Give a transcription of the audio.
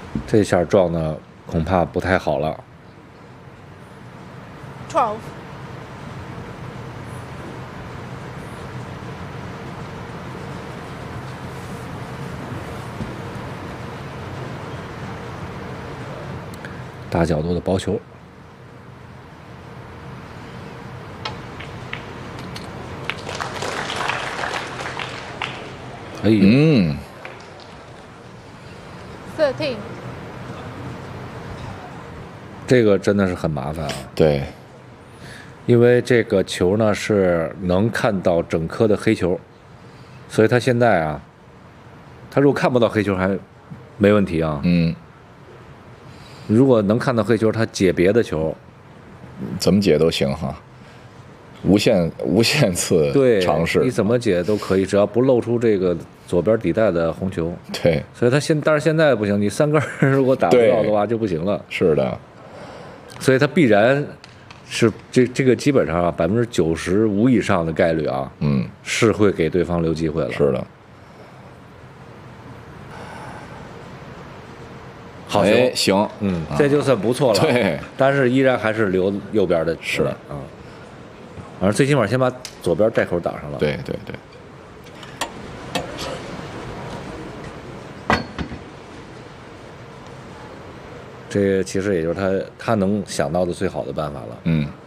这下撞的恐怕不太好了。 12. 大角度的薄球，哎呦， 13. 这个真的是很麻烦啊。 对， 因为这个球呢是能看到整颗的黑球，所以他现在啊，他如果看不到黑球还没问题啊。如果能看到黑球，他解别的球， 怎么解都行哈，无限次对， 尝试， 你怎么解都可以，只要不露出这个左边底带的红球。 对， 所以他但是现在不行，你3根如果打不到的话就不行了。 是的， 所以他必然是这个基本上啊95%以上的概率啊，是会给对方留机会了。 是的。 好球， 哎，行， 这就算不错了。 对， 但是依然还是留右边的。 是的啊，反正最起码先把左边带口打上了。 对对对。 这其实也就是他能想到的最好的办法了。